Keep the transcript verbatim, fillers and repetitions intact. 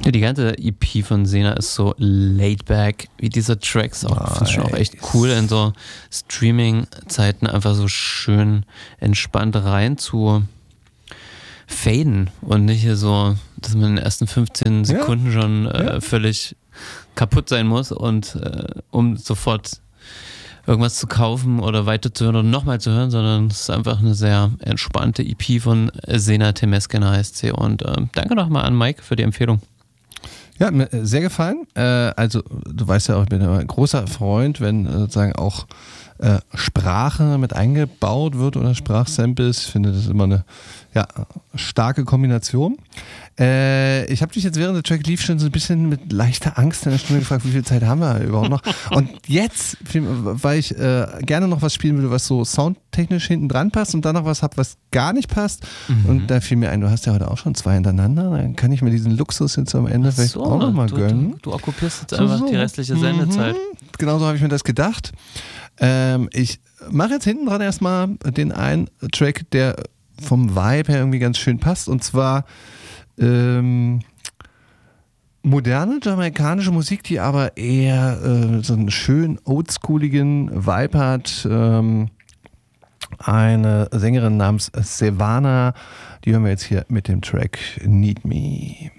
Ja, die ganze E P von Sena ist so laid back, wie dieser Track ist auch, finde ich schon auch echt cool, in so Streaming-Zeiten einfach so schön entspannt rein zu faden und nicht hier so, dass man in den ersten fünfzehn Sekunden ja. schon äh, ja. völlig kaputt sein muss und äh, um sofort irgendwas zu kaufen oder weiterzuhören oder nochmal zu hören, sondern es ist einfach eine sehr entspannte E P von Sena Temesgen heißt sie. Und äh, danke nochmal an Mike für die Empfehlung. Ja, mir sehr gefallen. Äh, also du weißt ja auch, ich bin ein großer Freund, wenn äh, sozusagen auch äh, Sprache mit eingebaut wird oder Sprachsamples. Ich finde, das ist immer eine ja, starke Kombination. Äh, ich habe dich jetzt während der Track lief schon so ein bisschen mit leichter Angst in der Stunde gefragt, wie viel Zeit haben wir überhaupt noch? Und jetzt, weil ich äh, gerne noch was spielen würde, was so soundtechnisch hinten dran passt und dann noch was habe, was gar nicht passt. Mhm. Und da fiel mir ein, du hast ja heute auch schon zwei hintereinander, dann kann ich mir diesen Luxus jetzt am Ende vielleicht so, auch nochmal gönnen. Du, du okkupierst jetzt einfach so, so. die restliche Sendezeit. Mhm. Genau so habe ich mir das gedacht. Ähm, ich mache jetzt hinten dran erstmal den einen Track, der vom Vibe her irgendwie ganz schön passt, und zwar ähm, moderne jamaikanische Musik, die aber eher äh, so einen schön oldschooligen Vibe hat. Ähm, eine Sängerin namens Sevana, die hören wir jetzt hier mit dem Track Need Me.